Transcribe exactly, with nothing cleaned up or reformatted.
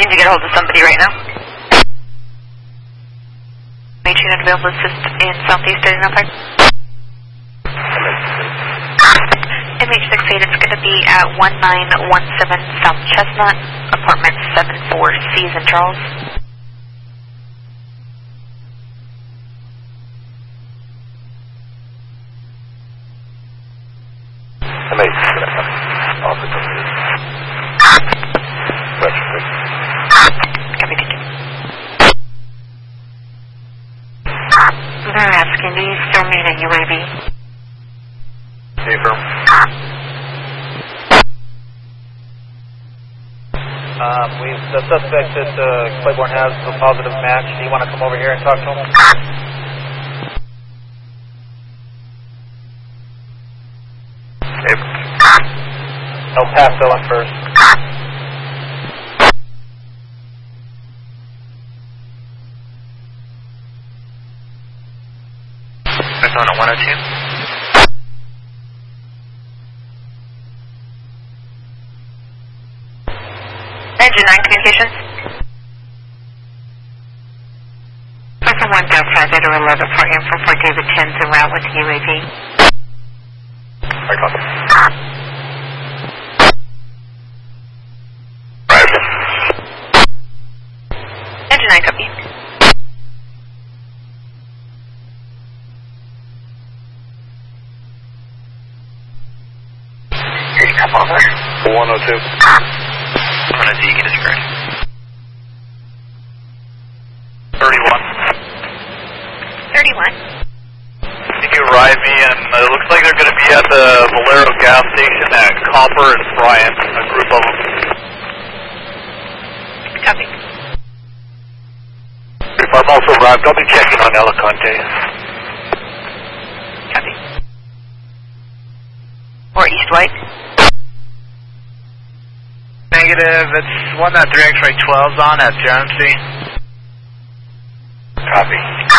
Trying to get a hold of somebody right now. Are you not available to assist in Southeast thirty oh five? M H six eight, it's going to be at one nine one seven South Chestnut, apartment seven four C as in Charles. M H six eight, office of They're asking, do you still need a U A V? Paper. Um, we, the suspect that uh, Claiborne has a positive match. Do you want to come over here and talk to him? Paper. El Paso on first. Arizona one oh two. Engine nine communications. Alpha one Delta, Zeta eleven for info for David ten's en route with U A V. I copy. Engine nine copy. Here you come over. one oh two. one oh two, you can discard. thirty-one. thirty-one. Can you arrive me? And uh, it looks like they're going to be at the Valero gas station at Copper and Bryant, a group of them. Copy. If I'm also arrived, I'll be checking on Alicante. Copy. Or East White. Negative, it's one that three X-ray twelve's on at Jeremy. Copy.